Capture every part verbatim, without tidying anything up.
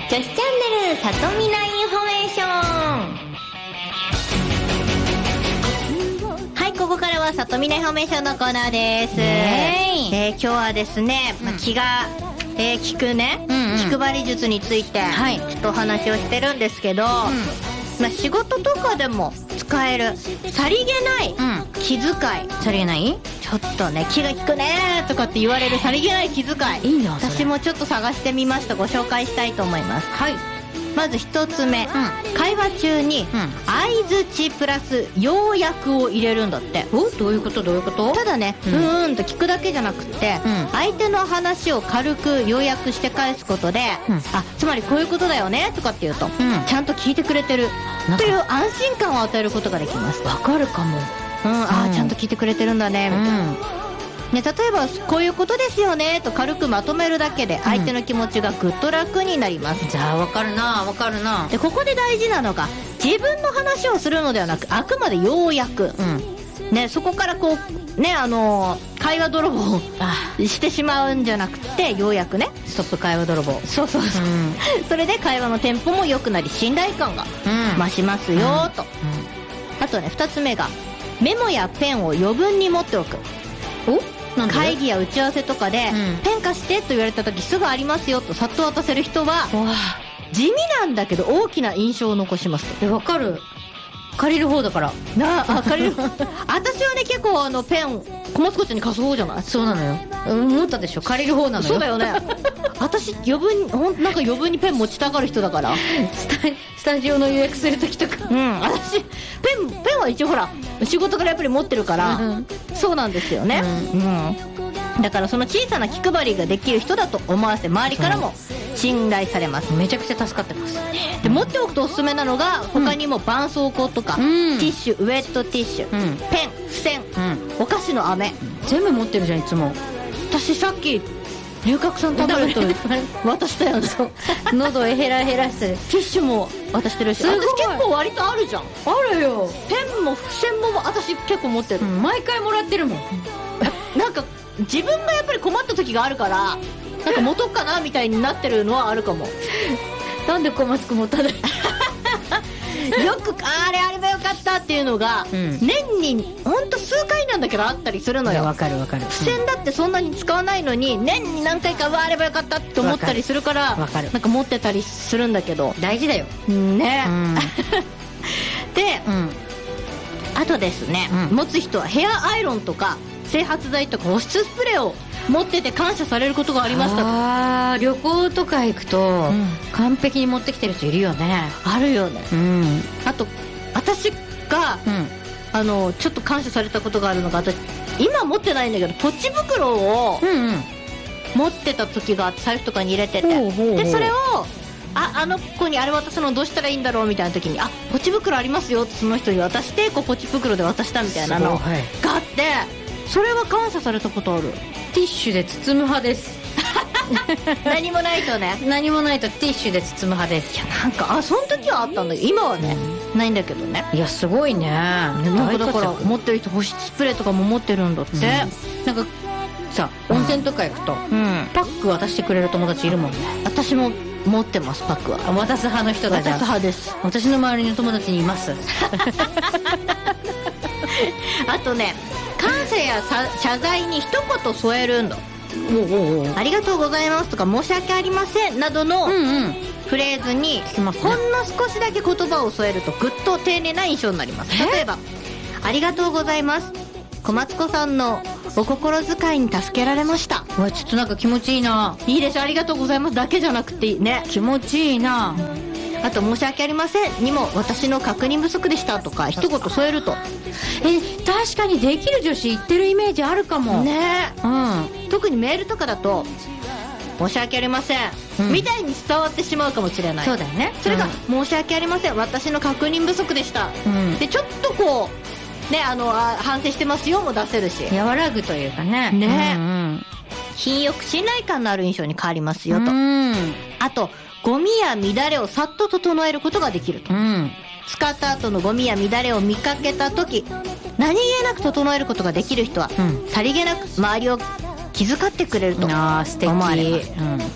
女子チャンネルさとみなインフォメーション。はい、ここからはさとみなインフォメーションのコーナーです。 ねえー、今日はですね、まあ、気が、えー、利くね、うんうん、気配り術について、はい、ちょっとお話をしてるんですけど、うん、まあ、仕事とかでも使えるさりげない気遣い、うん、 さりげない、 ちょっとね、気が利くねとかって言われるさりげない気遣い、 いいな、 私もちょっと探してみました。ご紹介したいと思います。 はい。 まず一つ目、うん、会話中に相づちプラス要約を入れるんだって。 お、どういうことどういうこと？ ただね、うん、うーんと聞くだけじゃなくて、うん、相手の話を軽く要約して返すことで、うん、あ、つまりこういうことだよねとかって言うと、うん、ちゃんと聞いてくれてるという安心感を与えることができます。 わかるかも。 うん、あ、うん、ちゃんと聞いてくれてるんだねみたいな、うんね、例えばこういうことですよねと軽くまとめるだけで相手の気持ちがぐっと楽になります、 うん、じゃあ分かるな分かるな。 でここで大事なのが自分の話をするのではなく、あくまで要約、うんね、そこからこうね、あのー、会話泥棒をしてしまうんじゃなくて、要約ね、 ストップ会話泥棒、 そうそうそう、うん、それで会話のテンポも良くなり信頼感が増しますよ、うん、と、うん、あとね、ふたつめがメモやペンを余分に持っておく。 お会議や打ち合わせとかで、うん、ペン貸してと言われた時すぐありますよとさっと渡せる人は地味なんだけど大きな印象を残しますと。 え、わかる。借りる方だからなあ、借りる私はね、結構あのペン小松こっちに貸す方じゃない？ そうなのよ。思ったでしょ、借りる方なのよ。 そうだよね私余分ほんなんか余分にペン持ちたがる人だからスタ、スタジオの予約する時とか、 うん、私ペンペンは一応ほら仕事からやっぱり持ってるから、うん、そうなんですよね、うんうん、だからその小さな気配りができる人だと思わせ周りからも信頼されます。 めちゃくちゃ助かってます。 で持っておくとおすすめなのが、他にも絆創膏とか、うん、ティッシュ、ウェットティッシュ、うん、ペン、付箋、うん、お菓子の飴、 全部持ってるじゃんいつも。 私さっき龍角散タブレット渡したよね喉へヘラヘラしてる。 ティッシュも渡してるし、私結構割とあるじゃん。 あるよ。 ペンも付箋も私結構持ってる、うん、 毎回もらってるもんなんか自分がやっぱり困った時があるからなんか持とっかなみたいになってるのはあるかもなんで小松くん持ったのよくあれあればよかったっていうのが、うん、年にほんと数回なんだけどあったりするのよ。 わかるわかる。 付箋だってそんなに使わないのに、うん、年に何回かはあればよかったって思ったりするから、 わかる。 なんか持ってたりするんだけど大事だよね、うん、で、 うん、 あとですね、うん、持つ人はヘアアイロンとか整髪剤とか保湿スプレーを持ってて感謝されることがありました。 あー、旅行とか行くと、うん、完璧に持ってきてる人いるよね。 あるよね、 うん、 あと私が、うん、あのちょっと感謝されたことがあるのが、私今持ってないんだけどポチ袋を持ってた時があって、財布とかに入れてて、うんうん、でそれをあ, あの子にあれ渡すのどうしたらいいんだろうみたいな時に、あ、ポチ袋ありますよってその人に渡して、こうポチ袋で渡したみたいなのがあって、それは感謝されたことある。 ティッシュで包む派です何もないとね何もないとティッシュで包む派です。 いや、なんかあ、その時はあったんだけど今はね、うん、ないんだけどね。 いや、すごいね。 なんかだから持ってる人保湿スプレーとかも持ってるんだって、うん、 なんかさ、温泉とか行くと、うん、パック渡してくれる友達いるもんね。 私も持ってます、パックは。 渡す派の人だじゃん。 渡す派です。 私の周りの友達にいますあとね、感謝や謝罪に一言添えるんだ。おうおうおう、ありがとうございますとか申し訳ありませんなどのフレーズにほんの少しだけ言葉を添えるとぐっと丁寧な印象になります。例えば、ありがとうございます、小松子さんのお心遣いに助けられました。 うわ、ちょっとなんか気持ちいいな。 いいでしょ、ありがとうございますだけじゃなくてね、 気持ちいいな。 あと、申し訳ありませんにも私の確認不足でしたとか一言添えると、 え、確かにできる女子言ってるイメージあるかもね、 うん、 特にメールとかだと申し訳ありません、うん、みたいに伝わってしまうかもしれない。 そうだよね。 それが、うん、申し訳ありません私の確認不足でした、うん、でちょっとこうね、あのあ反省してますよも出せるし、 和らぐというかね、 ね、うんうん、品よく信頼感のある印象に変わりますよと、うん、あとゴミや乱れをさっと整えることができると、うん、使った後のゴミや乱れを見かけた時何気なく整えることができる人は、うん、さりげなく周りを気遣ってくれると思われます。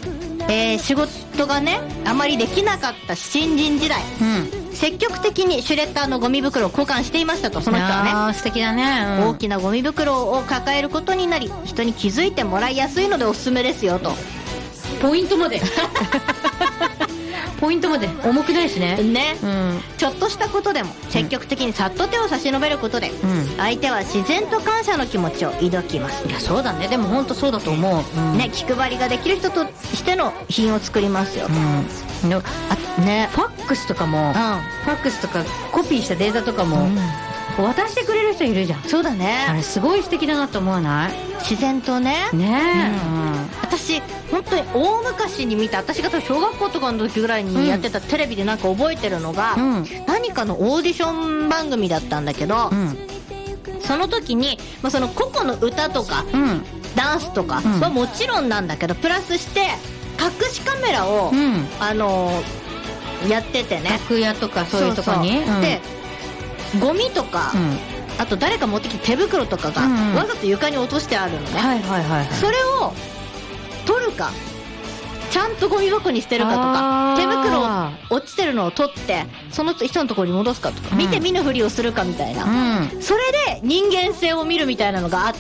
えー、仕事がねあまりできなかった新人時代、うん、積極的にシュレッダーのゴミ袋を交換していましたと。その人はね、 あー素敵だね、うん、 大きなゴミ袋を抱えることになり人に気づいてもらいやすいのでおすすめですよと。 ポイントまでポイントまで重くないしねね、 うん、 ちょっとしたことでも積極的にさっと手を差し伸べることで、うん、相手は自然と感謝の気持ちを抱きます。 いやそうだね、でも本当そうだと思う、うん、 ね、気配りができる人としての品を作りますよ、うん、 あね、ファックスとかも、うん、ファックスとかコピーしたデータとかも、うん、渡してくれる人いるじゃん。 そうだね、 あれすごい素敵だなと思わない？ 自然とね。 ねえ、 うん、私本当に大昔に見た、私が多分小学校とかの時ぐらいにやってたテレビでなんか覚えてるのが、うん、何かのオーディション番組だったんだけど、うん、その時に、まあ、その個々の歌とか、うん、ダンスとかはもちろんなんだけど、プラスして隠しカメラを、うん、あのー、やっててね、 楽屋とかそういうとこに、 そうそう、うん、でゴミとか、うん、あと誰か持ってきた手袋とかがわざと床に落としてあるのね、うん、はいはいはいはい、それを取るかちゃんとゴミ箱に捨てるかとか、手袋落ちてるのを取ってその人のところに戻すかとか、うん、見て見ぬふりをするかみたいな、うん、それで人間性を見るみたいなのがあって、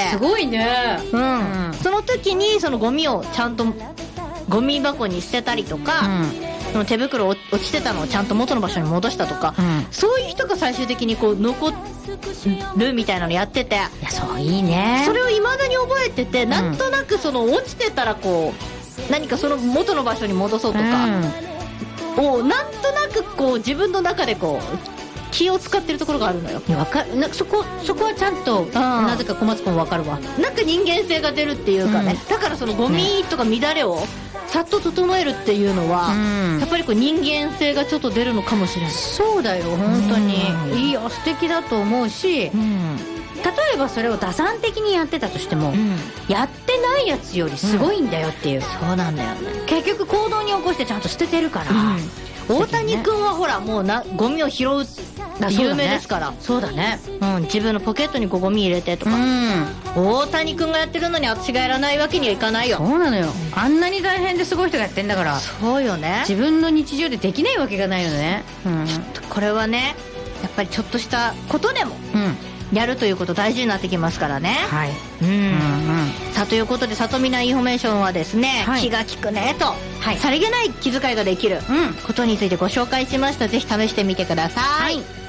すごいね、 うん、うん、その時にそのゴミをちゃんとゴミ箱に捨てたりとか、うん、その手袋落ちてたのをちゃんと元の場所に戻したとか、うん、そういう人が最終的にこう残るみたいなのやってて、いやそういいね、 それを未だに覚えてて、うん、なんとなくその落ちてたらこう何かその元の場所に戻そうとか、うん、をなんとなくこう自分の中でこう気を使ってるところがあるのよ。 わかなそこそこはちゃんとなぜか小松君分かるわ。 なんか人間性が出るっていうかね、うん、だからそのゴミとか乱れをさっと整えるっていうのは、うん、やっぱりこう人間性がちょっと出るのかもしれない。 そうだよ本当に、うん、いいよ素敵だと思うし、うん、例えばそれを打算的にやってたとしても、うん、やってないやつよりすごいんだよっていう、うん、 そうなんだよね。 結局行動に起こしてちゃんと捨ててるから、 うん、大谷君はほらもうなゴミを拾う有名ですから。 そうだね、 うん、自分のポケットにこうゴミ入れてとか、うん、大谷君がやってるのに私がやらないわけにはいかないよ。 そうなのよ、あんなに大変ですごい人がやってんだから。 そうよね、 自分の日常でできないわけがないよね、うん、 ちょっとこれはねやっぱりちょっとしたことでも、うんやるということ大事になってきますからね。 はい。 うん。うんうん、さあということで里見なインフォメーションはですね、はい、気が利くねと、はい、さりげない気遣いができることについてご紹介しました。ぜひ試してみてください。はい。